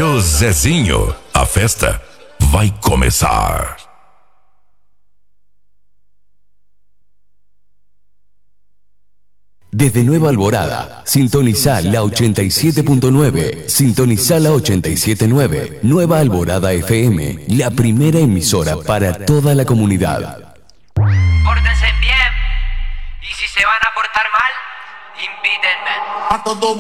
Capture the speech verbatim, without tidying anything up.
Josézinho, a festa vai começar. Desde Nueva Alborada, sintoniza la ochenta y siete punto nueve, sintoniza la ochenta y siete punto nueve, Nueva Alborada F M, la primera emisora para toda la comunidad. Pórtense bien, y si se van a portar mal, invítenme. A todo